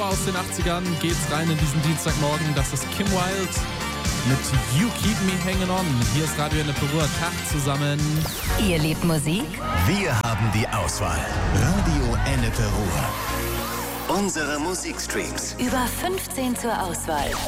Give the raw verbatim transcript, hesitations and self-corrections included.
aus den achtzigern geht's rein in diesen Dienstagmorgen. Das ist Kim Wilde mit You Keep Me Hanging On. Hier ist Radio Ennepe Ruhr, Tag zusammen. Ihr liebt Musik? Wir haben die Auswahl. Radio Ennepe Ruhr. Unsere Musikstreams. Über fünfzehn zur Auswahl.